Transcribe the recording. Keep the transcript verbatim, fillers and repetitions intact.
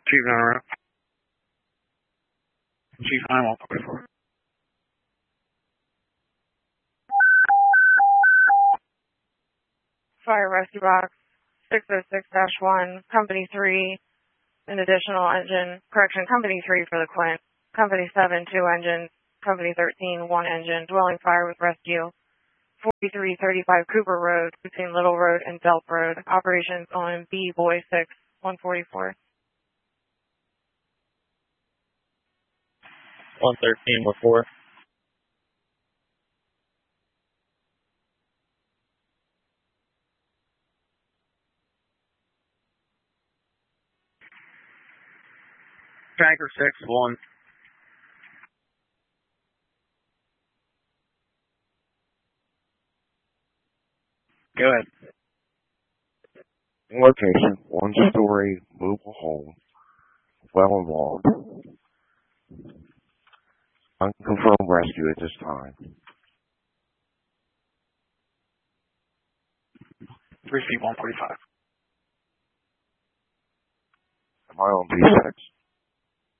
Chief Gunner. Chief nine one four. Fire rescue box six oh six dash one, Company three, an additional engine. Correction, Company three for the Quint. Company seven, two engines. Company thirteen, one engine. Dwelling fire with rescue. forty-three thirty-five Cooper Road, between Little Road and Delp Road. Operations on B Boy six, one forty-four. one thirteen with four. Tanker six, one. Go ahead. Location, one-story mobile home, well involved. Unconfirmed rescue at this time. three feet, one forty-five. Am I on P six?